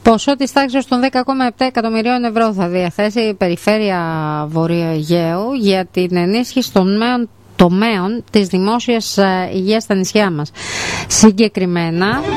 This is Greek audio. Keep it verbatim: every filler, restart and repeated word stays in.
Ποσό της τάξης των δέκα κόμμα επτά εκατομμυρίων ευρώ θα διαθέσει η Περιφέρεια Βορείου Αιγαίου για την ενίσχυση των νέων τομέων της δημόσιας υγείας στα νησιά μας. Συγκεκριμένα